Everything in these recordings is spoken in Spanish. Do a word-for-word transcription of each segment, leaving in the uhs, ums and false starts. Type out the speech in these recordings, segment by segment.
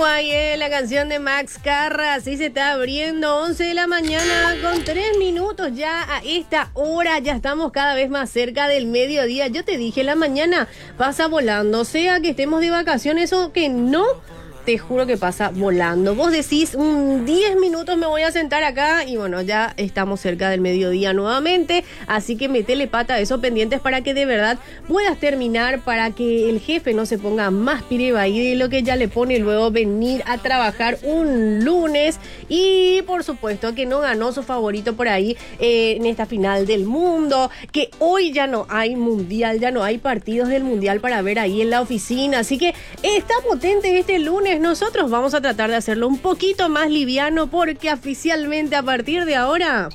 Guay, eh, la canción de Max Carra, así se está abriendo, once de la mañana con tres minutos ya a esta hora, ya estamos cada vez más cerca del mediodía. Yo te dije, la mañana pasa volando, sea que estemos de vacaciones o que no, te juro que pasa volando. Vos decís, un diez minutos me voy a sentar acá y bueno, ya estamos cerca del mediodía nuevamente, así que metele pata a esos pendientes para que de verdad puedas terminar, para que el jefe no se ponga más pirebaí de lo que ya le pone luego venir a trabajar un lunes. Y por supuesto que no ganó su favorito por ahí eh, en esta final del mundo, que hoy ya no hay mundial, ya no hay partidos del mundial para ver ahí en la oficina, así que está potente este lunes. Nosotros vamos a tratar de hacerlo un poquito más liviano porque oficialmente a partir de ahora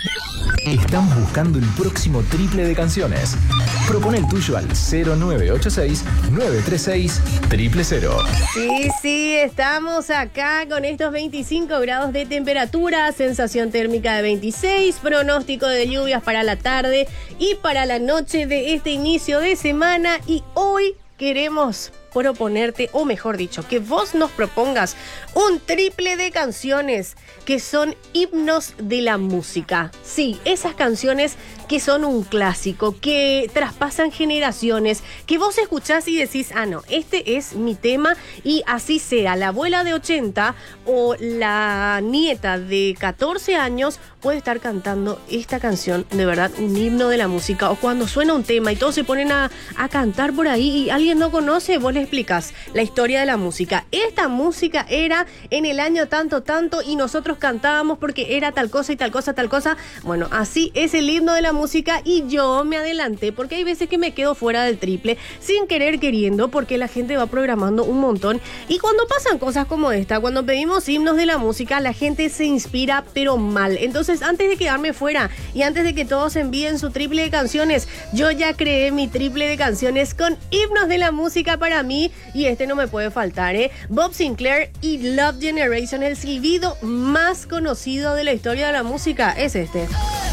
estamos buscando el próximo triple de canciones. Propone el tuyo al cero nueve ocho seis, nueve tres seis, cero cero cero. Sí, sí, estamos acá con estos veinticinco grados de temperatura, sensación térmica de veintiséis, pronóstico de lluvias para la tarde y para la noche de este inicio de semana. Y hoy queremos proponerte, o mejor dicho, que vos nos propongas un triple de canciones que son himnos de la música. Sí, esas canciones que son un clásico, que traspasan generaciones, que vos escuchás y decís, ah no, este es mi tema, y así sea la abuela de ochenta o la nieta de catorce años puede estar cantando esta canción, de verdad, un himno de la música. O cuando suena un tema y todos se ponen a, a cantar por ahí y alguien no conoce, vos le explicas la historia de la música. Esta música era en el año tanto, tanto, y nosotros cantábamos porque era tal cosa y tal cosa, tal cosa. Bueno, así es el himno de la música, y yo me adelanté porque hay veces que me quedo fuera del triple sin querer queriendo, porque la gente va programando un montón, y cuando pasan cosas como esta, cuando pedimos himnos de la música, la gente se inspira pero mal. Entonces, antes de quedarme fuera y antes de que todos envíen su triple de canciones, yo ya creé mi triple de canciones con himnos de la música para mí, y este no me puede faltar, ¿eh? Bob Sinclair y Love Generation, el silbido más conocido de la historia de la música es este.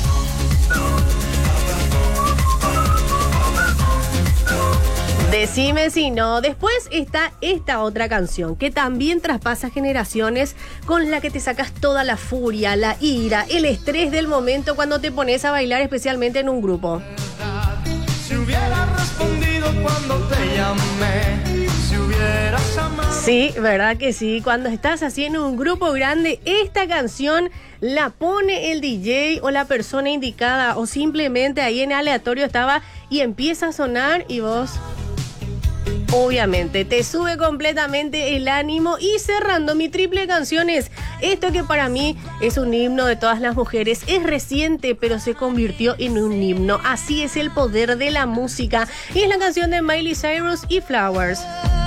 Decime si no. Después está esta otra canción que también traspasa generaciones, con la que te sacas toda la furia, la ira, el estrés del momento cuando te pones a bailar, especialmente en un grupo. Si hubiera respondido cuando te llamé, si hubieras amado. Sí, verdad que sí. Cuando estás así en un grupo grande, esta canción la pone el D J o la persona indicada, o simplemente ahí en aleatorio estaba y empieza a sonar, y vos obviamente te sube completamente el ánimo. Y cerrando mi triple de canciones, esto que para mí es un himno de todas las mujeres, es reciente pero se convirtió en un himno. Así es el poder de la música, y es la canción de Miley Cyrus y Flowers.